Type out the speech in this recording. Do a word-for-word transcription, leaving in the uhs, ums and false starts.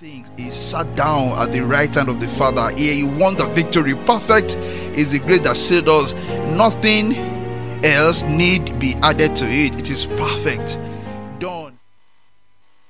things, he sat down at the right hand of the Father. Here he won the victory. Perfect is the grace that saved us. Nothing else need be added to it. It is perfect.